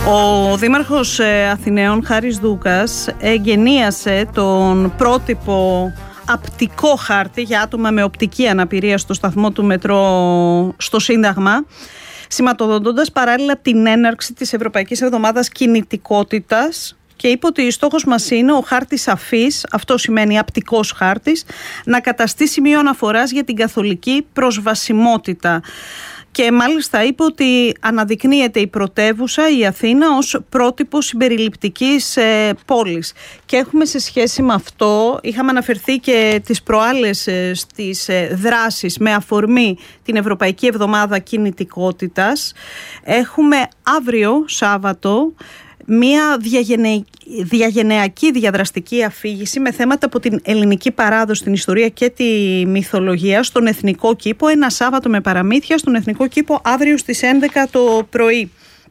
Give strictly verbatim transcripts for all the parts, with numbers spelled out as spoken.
Ο Δήμαρχος Αθηναίων Χάρης Δούκας εγκαινίασε τον πρότυπο απτικό χάρτη για άτομα με οπτική αναπηρία στο σταθμό του μετρό στο Σύνταγμα, σηματοδοτώντας παράλληλα την έναρξη της Ευρωπαϊκής Εβδομάδας Κινητικότητας, και είπε ότι στόχος μας είναι ο χάρτης αφής, αυτό σημαίνει απτικός χάρτης, να καταστεί σημείο αναφοράς για την καθολική προσβασιμότητα. Και μάλιστα είπε ότι αναδεικνύεται η πρωτεύουσα, η Αθήνα, ως πρότυπο συμπεριληπτικής ε, πόλης. Και έχουμε σε σχέση με αυτό, είχαμε αναφερθεί και τις προάλλες ε, στις ε, δράσεις με αφορμή την Ευρωπαϊκή Εβδομάδα Κινητικότητας. Έχουμε αύριο Σάββατο μία διαγενε... διαγενειακή διαδραστική αφήγηση με θέματα από την ελληνική παράδοση, την ιστορία και τη μυθολογία στον Εθνικό Κήπο. Ένα Σάββατο με παραμύθια στον Εθνικό Κήπο αύριο στις έντεκα το πρωί.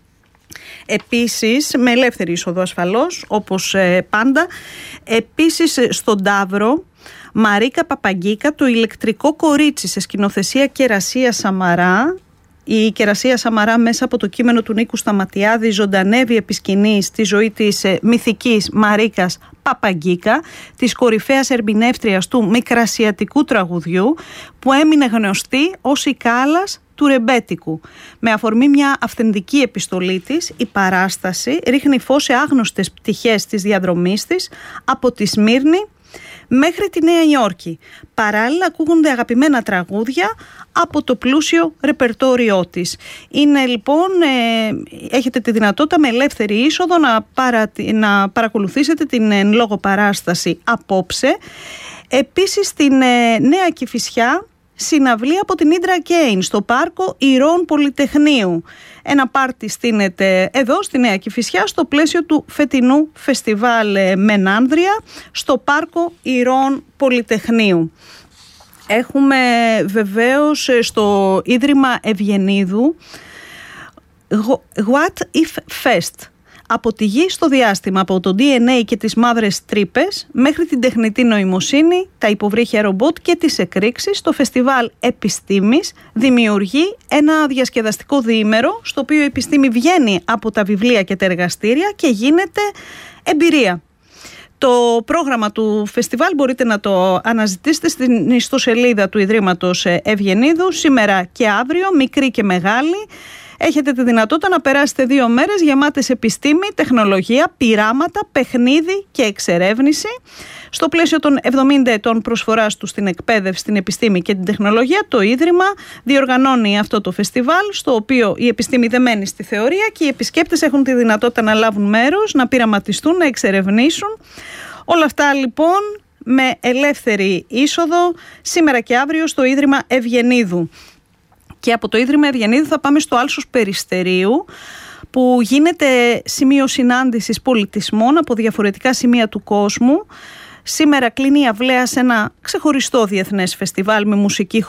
Επίσης, με ελεύθερη είσοδο ασφαλώς, όπως ε, πάντα. Επίσης, στον Ταύρο, Μαρίκα Παπαγκίκα, το ηλεκτρικό κορίτσι, σε σκηνοθεσία Κερασία Σαμαρά. Η Κερασία Σαμαρά, μέσα από το κείμενο του Νίκου Σταματιάδη, ζωντανεύει επί σκηνής στη ζωή της ε, μυθικής Μαρίκας Παπαγκίκα, της κορυφαίας ερμηνεύτριας του μικρασιατικού τραγουδιού, που έμεινε γνωστή ως η Κάλλας του ρεμπέτικου. Με αφορμή μια αυθεντική επιστολή της, η παράσταση ρίχνει φως σε άγνωστες πτυχές της διαδρομής της από τη Σμύρνη μέχρι τη Νέα Υόρκη. Παράλληλα ακούγονται αγαπημένα τραγούδια από το πλούσιο ρεπερτόριό της. Είναι λοιπόν, ε, έχετε τη δυνατότητα με ελεύθερη είσοδο να, παρα, να παρακολουθήσετε την εν λόγω παράσταση απόψε. Επίσης στην ε, Νέα Κηφισιά, συναυλία από την Ίντρα Κέιν στο πάρκο Ηρών Πολυτεχνείου. Ένα πάρτι στείνεται εδώ στη Νέα Κηφισιά στο πλαίσιο του φετινού φεστιβάλ Μενάνδρια στο πάρκο Ηρών Πολυτεχνείου. Έχουμε βεβαίως στο Ίδρυμα Ευγενίδου What If Fest. Από τη γη στο διάστημα, από το ντι εν έι και τις μαύρες τρύπες μέχρι την τεχνητή νοημοσύνη, τα υποβρύχια ρομπότ και τις εκρήξεις, το φεστιβάλ Επιστήμης δημιουργεί ένα διασκεδαστικό διήμερο στο οποίο η επιστήμη βγαίνει από τα βιβλία και τα εργαστήρια και γίνεται εμπειρία. Το πρόγραμμα του φεστιβάλ μπορείτε να το αναζητήσετε στην ιστοσελίδα του Ιδρύματος Ευγενίδου σήμερα και αύριο, μικρή και μεγάλη. Έχετε τη δυνατότητα να περάσετε δύο μέρες γεμάτες επιστήμη, τεχνολογία, πειράματα, παιχνίδι και εξερεύνηση. Στο πλαίσιο των εβδομήντα ετών προσφοράς του στην εκπαίδευση, την επιστήμη και την τεχνολογία, το Ίδρυμα διοργανώνει αυτό το φεστιβάλ, στο οποίο η επιστήμη δεν μένει στη θεωρία και οι επισκέπτες έχουν τη δυνατότητα να λάβουν μέρος, να πειραματιστούν, να εξερευνήσουν. Όλα αυτά λοιπόν με ελεύθερη είσοδο σήμερα και αύριο στο Ίδρυμα Ευγενίδου. Και από το Ίδρυμα Ευγενίδου θα πάμε στο Άλσος Περιστερίου, που γίνεται σημείο συνάντησης πολιτισμών από διαφορετικά σημεία του κόσμου. Σήμερα κλείνει η αυλαία σε ένα ξεχωριστό διεθνές φεστιβάλ με μουσική,